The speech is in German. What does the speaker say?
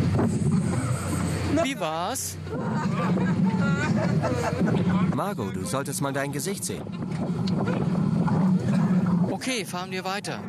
Wie war's? Margot, du solltest mal dein Gesicht sehen. Okay, fahren wir weiter.